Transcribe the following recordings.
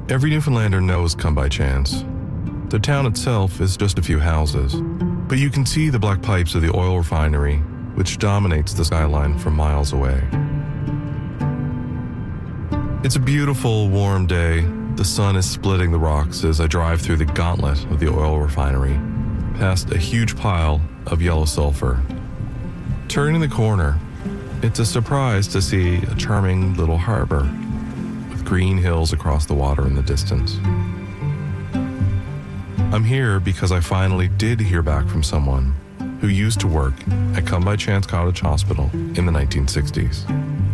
Every Newfoundlander knows Come By Chance. The town itself is just a few houses, but you can see the black pipes of the oil refinery, which dominates the skyline from miles away. It's a beautiful, warm day. The sun is splitting the rocks as I drive through the gauntlet of the oil refinery, past a huge pile of yellow sulfur. Turning the corner, it's a surprise to see a charming little harbor with green hills across the water in the distance. I'm here because I finally did hear back from someone who used to work at Come By Chance Cottage Hospital in the 1960s.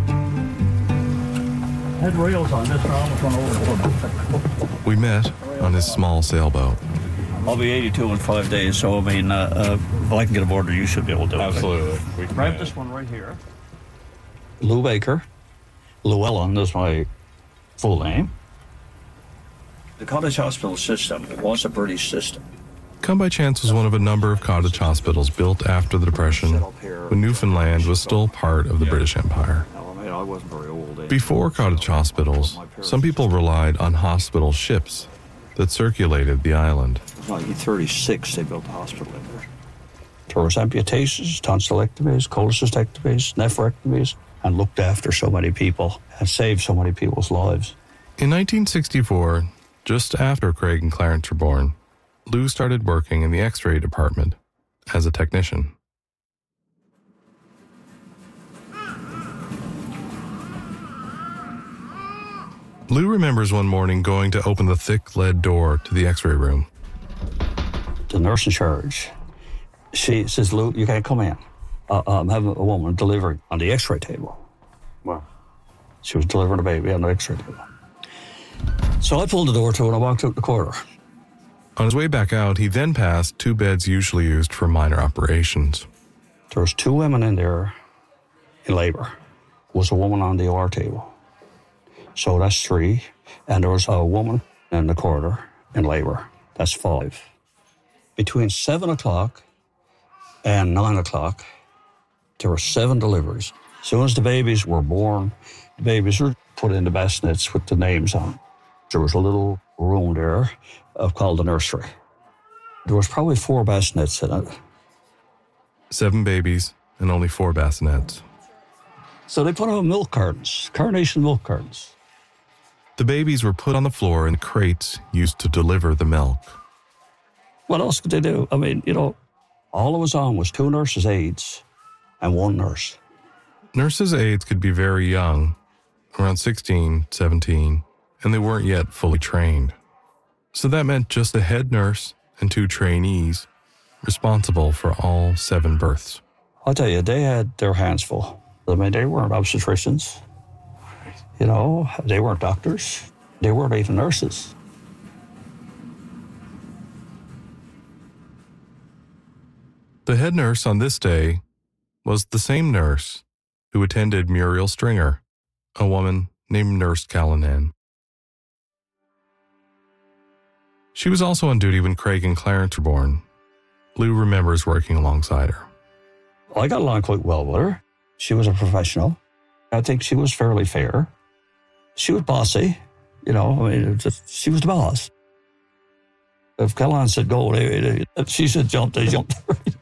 Had rails on this, I almost went over. We met on his small sailboat. I'll be 82 in 5 days, so I mean, if I can get aboard, you should be able to do it. Absolutely. Grab this one right here. Lou Baker. Llewellyn is my full name. The cottage hospital system was a British system. Come By Chance was one of a number of cottage hospitals built after the Depression, when Newfoundland was still part of the British Empire. I wasn't very old. Before cottage hospitals, some people relied on hospital ships that circulated the island. In 1936, they built a hospital in there. There was amputations, tonsillectomies, cholecystectomies, nephrectomies, and looked after so many people and saved so many people's lives. In 1964, just after Craig and Clarence were born, Lou started working in the X-ray department as a technician. Lou remembers one morning going to open the thick lead door to the X-ray room. The nurse in charge, she says, "Lou, you can't come in. I'm having a woman delivering on the X-ray table." Wow. She was delivering a baby on the X-ray table. So I pulled the door to her and I walked out the corridor. On his way back out, he then passed two beds usually used for minor operations. There was two women in there in labor. There was a woman on the OR table. So that's three. And there was a woman in the corridor in labor. That's five. Between 7 o'clock and 9 o'clock, there were 7 deliveries. As soon as the babies were born, the babies were put in the bassinets with the names on. There was a little room there called the nursery. There was probably 4 bassinets in it. 7 babies and only 4 bassinets. So they put out milk cartons, carnation milk cartons. The babies were put on the floor in crates used to deliver the milk. What else could they do? I mean, all it was on was 2 nurses' aides and 1 nurse. Nurses' aides could be very young, around 16, 17, and they weren't yet fully trained. So that meant just a head nurse and 2 trainees responsible for all 7 births. I'll tell you, they had their hands full. I mean, they weren't obstetricians. They weren't doctors. They weren't even nurses. The head nurse on this day was the same nurse who attended Muriel Stringer, a woman named Nurse Callanan. She was also on duty when Craig and Clarence were born. Lou remembers working alongside her. I got along quite well with her. She was a professional. I think she was fairly fair. She was bossy. She was the boss. If Callahan said go, she said jump, they jumped.